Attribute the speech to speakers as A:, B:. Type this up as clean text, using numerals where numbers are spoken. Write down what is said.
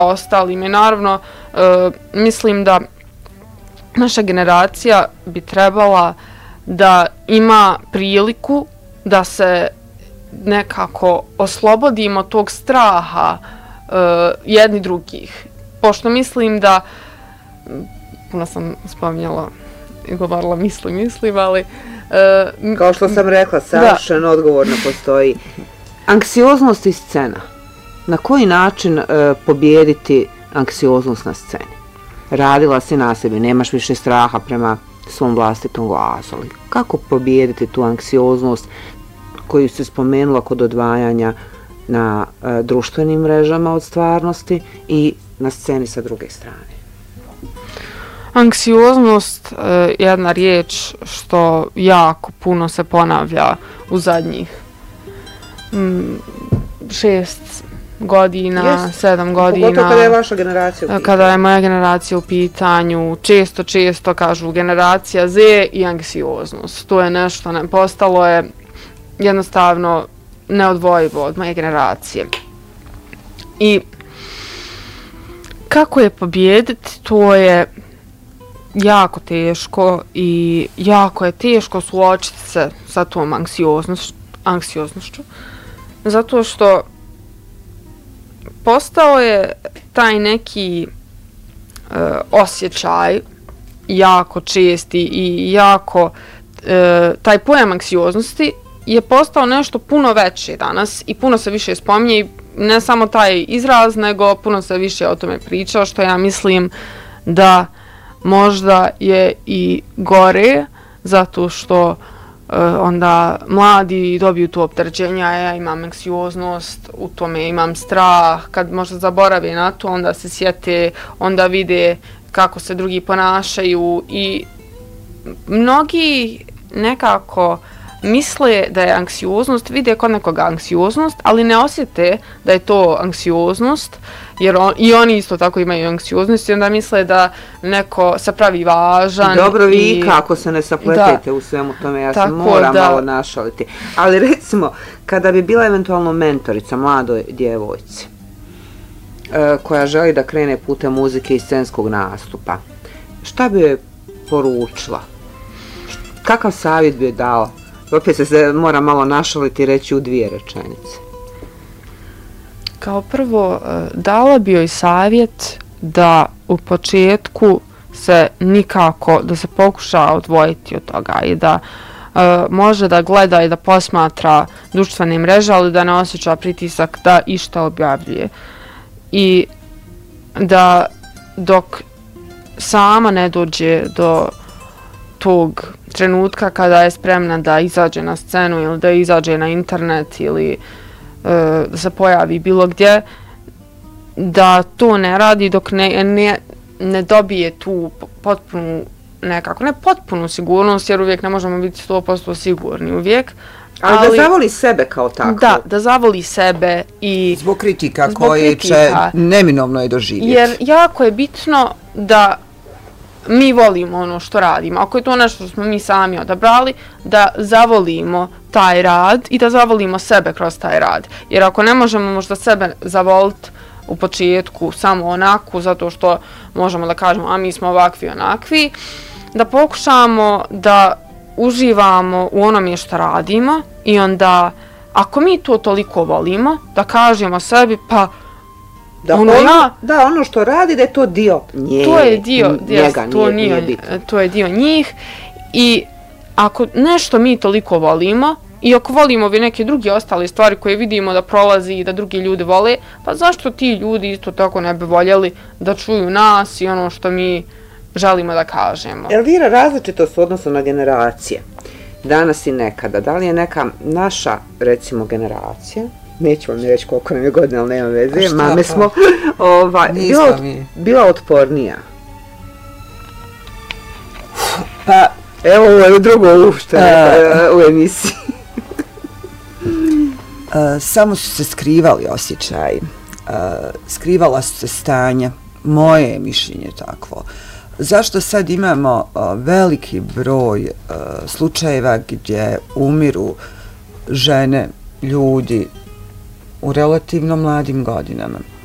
A: ostalim. I naravno, mislim da naša generacija bi trebala da ima priliku da se nekako oslobodimo tog straha jedni drugih. Pošto mislim da, puno sam spominjala i govorila mislim, ali...
B: Kao što sam rekla, savršeno odgovorno postoji. Anksioznost i scena. Na koji način pobijediti anksioznost na sceni? Radila si na sebi, nemaš više straha prema svom vlastitom glasu. Kako pobijediti tu anksioznost koju se spomenula kod odvajanja na društvenim mrežama od stvarnosti i na sceni sa druge strane?
A: Anksioznost je jedna riječ što jako puno se ponavlja u zadnjih 6 godina, 7 godina.
B: Pogotovo kada je vaša generacija u pitanju.
A: Kada je moja generacija u pitanju, često kažu generacija Z i anksioznost. To je nešto, postalo je jednostavno neodvojivo od moje generacije. I kako je pobijediti, to je jako teško i jako je teško suočiti se sa tom anksioznošću. Zato što postao je taj neki osjećaj jako česti i jako taj pojam anksioznosti je postao nešto puno veće danas i puno se više spominje i ne samo taj izraz, nego puno se više o tome priča, što ja mislim da možda je i gore, zato što onda mladi dobiju to opterećenje, ja imam anksioznost, u tome imam strah, kad možda zaborave na to, onda se sjete, onda vide kako se drugi ponašaju i mnogi nekako misle da je anksioznost, vide kod nekoga anksioznost, ali ne osjete da je to anksioznost, jer i oni isto tako imaju anksioznost i onda misle da neko se pravi važan.
B: Dobro vi kako se ne sapletete u svemu tome, ja se moram malo našaliti. Ali recimo, kada bi bila eventualno mentorica mladoj djevojci koja želi da krene putem muzike i scenskog nastupa, šta bi joj poručila? Kakav savjet bi joj dala? Opet se mora malo našaliti i reći u 2 rečenice.
A: Kao prvo, dala bi joj savjet da u početku se nikako, da se pokuša odvojiti od toga i da može da gleda i da posmatra društvene mreže, ali da ne osjeća pritisak da išta objavljuje. I da dok sama ne dođe do tog trenutka kada je spremna da izađe na scenu ili da izađe na internet ili da se pojavi bilo gdje, da to ne radi dok ne dobije tu potpunu, nekako, ne potpunu sigurnost, jer uvijek ne možemo biti 100% sigurni uvijek.
B: Ali da zavoli sebe kao tako.
A: Da zavoli sebe i...
C: Zbog kritika koje će neminovno je doživjeti.
A: Jer jako je bitno da mi volimo ono što radimo. Ako je to nešto što smo mi sami odabrali, da zavolimo taj rad i da zavolimo sebe kroz taj rad. Jer ako ne možemo možda sebe zavoliti u početku samo onako, zato što možemo da kažemo, a mi smo ovakvi onakvi, da pokušamo da uživamo u onome što radimo i onda, ako mi to toliko volimo, da kažemo sebi, pa
B: ono što radi, da je to dio njega.
A: To je dio njega, to je dio njih i ako nešto mi toliko volimo i ako volimo neke druge ostale stvari koje vidimo da prolazi i da drugi ljudi vole, pa zašto ti ljudi isto tako ne bi voljeli da čuju nas i ono što mi želimo da kažemo.
B: Elvira, različito su odnosno na generacije. Danas i nekada. Da li je neka naša, recimo, generacija, neću vam reći koliko nam je godina, ali nema veze, mame smo, bila otpornija? Pa, evo ovo je drugo ušte u emisiji.
C: Samo su se skrivali osjećaji, skrivala su se stanja, moje je mišljenje takvo. Zašto sad imamo veliki broj slučajeva gdje umiru žene, ljudi u relativno mladim godinama?